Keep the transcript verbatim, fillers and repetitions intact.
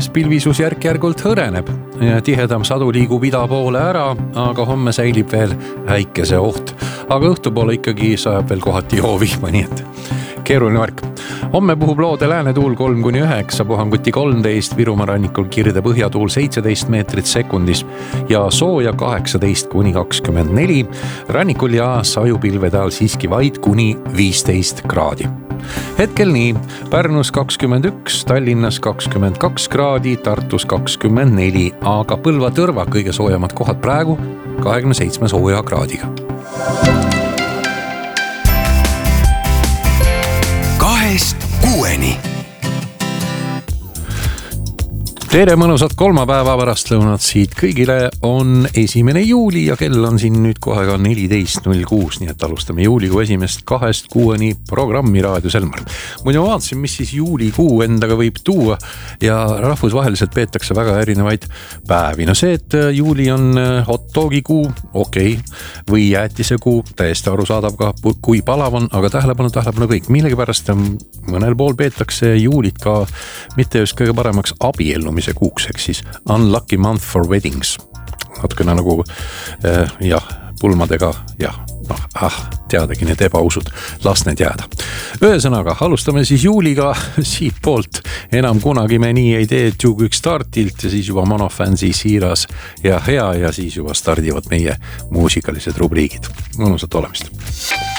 sest pilvisus järk-järgult hõreneb. Tihedam sadu liigub ida poole ära, aga homme säilib veel väikese oht. Aga õhtupoole ikkagi sajab veel kohati joovihma, nii et keeruline värk. Homme puhub loode läänetuul kolm kuni üheksa, puhanguti kolmteist, Virumaa rannikul kirde põhjatuul seitseteist meetrit sekundis ja sooja kaheksateist kuni kakskümmend neli, rannikul ja sajupilvede all siiski vaid kuni viisteist kraadi. Hetkel nii, Pärnus kakskümmend üks, Tallinnas kakskümmend kaks kraadi, Tartus kakskümmend neli, aga Põlva Tõrva kõige soojemad kohad praegu kahekümne seitsme sooja kraadiga. Kahest kuueni. Tere mõnusat kolmapäeva pärastlõunat siit kõigile on esimene juuli ja kell on siin nüüd kohe ka neliteist null kuus, nii et alustame juulikuu esimest kahest kuueni programmi Raadio Selmar. Muidu ma vaatasin, mis siis juulikuu endaga võib tuua ja rahvusvaheliselt peetakse väga erinevaid päevi. No see, et juuli on hot dogi kuu, okei, okay. Või jäätise kuu, täiesti arusaadav ka, kui palav on, aga tähelepanu, tähelepanu kõik. Millegi pärast mõnel pool peetakse juulit ka mitte just kõige paremaks abiellumise kuuks, ehk siis unlucky month for weddings. Natukene nagu äh, jah, pulmadega, jah, noh, ah, teadagi need ebausud, las need jääda. Ühesõnaga, alustame siis juuliga siit poolt. Enam kunagi me nii ei tee Tuguk startilt ja siis juba Monofansi siiras ja hea ja siis juba stardivad meie muusikalised rubriigid. Mõnusat olemist.